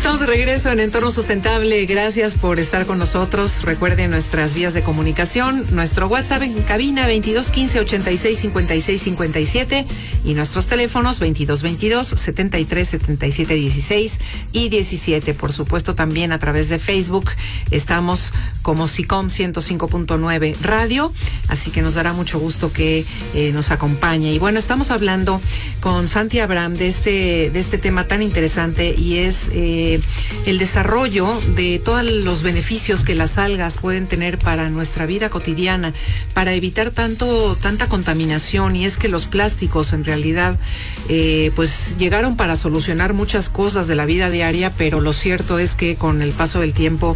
Estamos de regreso en Entorno Sustentable. Gracias por estar con nosotros. Recuerden nuestras vías de comunicación. Nuestro WhatsApp en cabina 2215 86 56 57 y nuestros teléfonos 2222 73 77 16 y 17. Por supuesto, también a través de Facebook estamos como SICOM 105.9 Radio. Así que nos dará mucho gusto que nos acompañe. Y bueno, estamos hablando con Santi Abraham de este tema tan interesante, y es el desarrollo de todos los beneficios que las algas pueden tener para nuestra vida cotidiana, para evitar tanta contaminación. Y es que los plásticos en realidad pues llegaron para solucionar muchas cosas de la vida diaria, pero lo cierto es que con el paso del tiempo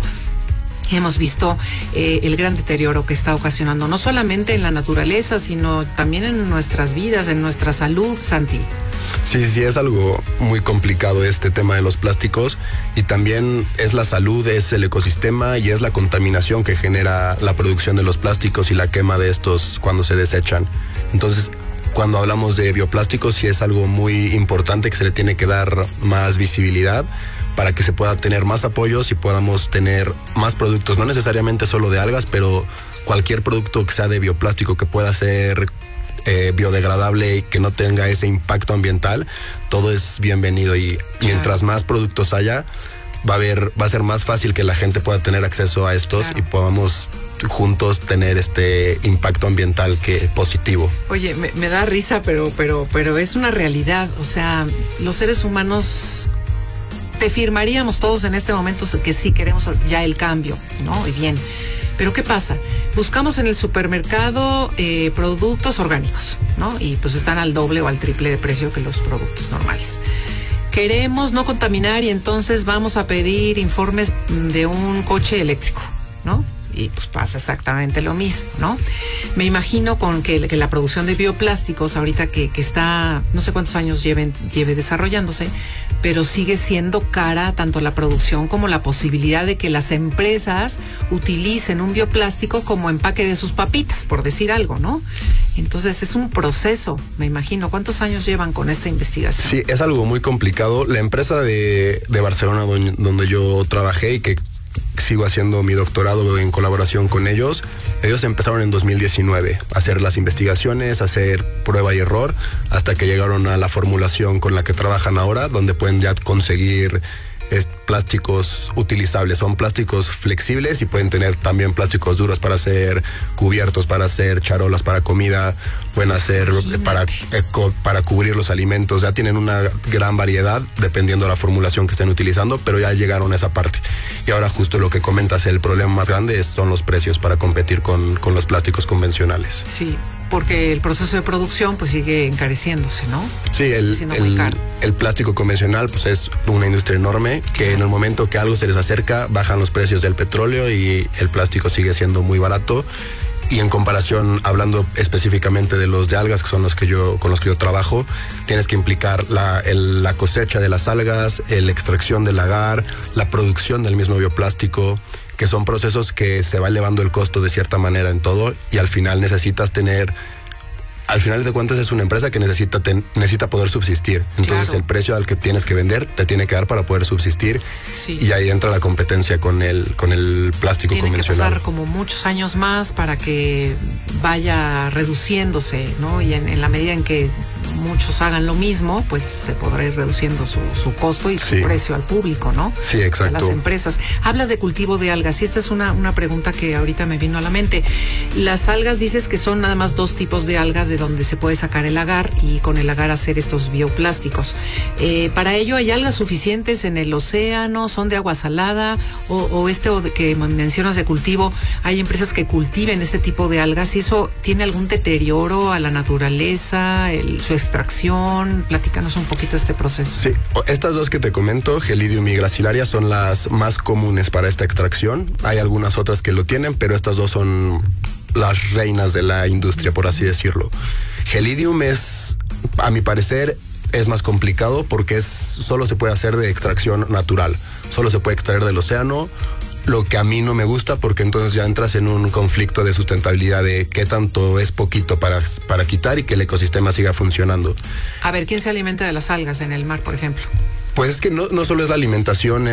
hemos visto el gran deterioro que está ocasionando, no solamente en la naturaleza, sino también en nuestras vidas, en nuestra salud, Santi. Sí, es algo muy complicado este tema de los plásticos, y también es la salud, es el ecosistema y es la contaminación que genera la producción de los plásticos y la quema de estos cuando se desechan. Entonces, cuando hablamos de bioplásticos, sí es algo muy importante que se le tiene que dar más visibilidad para que se pueda tener más apoyos y podamos tener más productos, no necesariamente solo de algas, pero cualquier producto que sea de bioplástico, que pueda ser biodegradable y que no tenga ese impacto ambiental, todo es bienvenido. Y mientras más productos haya, va a ser más fácil que la gente pueda tener acceso a estos y podamos juntos tener este impacto ambiental que positivo. Oye, me da risa, pero es una realidad. O sea, los seres humanos te firmaríamos todos en este momento que sí queremos ya el cambio, ¿no? Y bien. Pero ¿qué pasa? Buscamos en el supermercado productos orgánicos, ¿no? Y pues están al doble o al triple de precio que los productos normales. Queremos no contaminar y entonces vamos a pedir informes de un coche eléctrico, ¿no? Y pues pasa exactamente lo mismo, ¿no? Me imagino con que la producción de bioplásticos ahorita que está, no sé cuántos años lleve desarrollándose, pero sigue siendo cara tanto la producción como la posibilidad de que las empresas utilicen un bioplástico como empaque de sus papitas, por decir algo, ¿no? Entonces es un proceso, me imagino. ¿Cuántos años llevan con esta investigación? Sí, es algo muy complicado. La empresa de Barcelona donde yo trabajé y que sigo haciendo mi doctorado en colaboración con ellos empezaron en 2019 a hacer las investigaciones, a hacer prueba y error, hasta que llegaron a la formulación con la que trabajan ahora, donde pueden ya conseguir plásticos utilizables. Son plásticos flexibles y pueden tener también plásticos duros para hacer cubiertos, para hacer charolas para comida, pueden hacer para cubrir los alimentos. Ya tienen una gran variedad dependiendo de la formulación que estén utilizando, pero ya llegaron a esa parte. Y ahora justo lo que comentas, el problema más grande son los precios para competir con los plásticos convencionales. Sí, porque el proceso de producción pues sigue encareciéndose, ¿no? Sí, el plástico convencional pues es una industria enorme que en el momento que algo se les acerca bajan los precios del petróleo y el plástico sigue siendo muy barato. Y en comparación, hablando específicamente de los de algas, que son con los que yo trabajo, tienes que implicar la cosecha de las algas, la extracción del agar, la producción del mismo bioplástico, que son procesos que se va elevando el costo de cierta manera en todo, y al final necesitas tener... Al final de cuentas es una empresa que necesita poder subsistir. Entonces el precio al que tienes que vender te tiene que dar para poder subsistir. Sí. Y ahí entra la competencia con el plástico convencional. Tiene que pasar como muchos años más para que vaya reduciéndose, ¿no? Y en la medida en que muchos hagan lo mismo, pues se podrá ir reduciendo su costo y su precio al público, ¿no? Sí, exacto. A las empresas. Hablas de cultivo de algas, y esta es una pregunta que ahorita me vino a la mente. Las algas, dices que son nada más dos tipos de alga de donde se puede sacar el agar y con el agar hacer estos bioplásticos. Para ello, ¿hay algas suficientes en el océano? ¿Son de agua salada? O que mencionas de cultivo, ¿hay empresas que cultiven este tipo de algas y eso tiene algún deterioro a la naturaleza, su extracción? Platícanos un poquito de este proceso. Sí, estas dos que te comento, Gelidium y Gracilaria, son las más comunes para esta extracción. Hay algunas otras que lo tienen, pero estas dos son las reinas de la industria, por así decirlo. Gelidium es, a mi parecer, es más complicado porque solo se puede hacer de extracción natural. Solo se puede extraer del océano, lo que a mí no me gusta porque entonces ya entras en un conflicto de sustentabilidad de qué tanto es poquito para quitar y que el ecosistema siga funcionando. A ver, ¿quién se alimenta de las algas en el mar, por ejemplo? Pues es que no solo es la alimentación,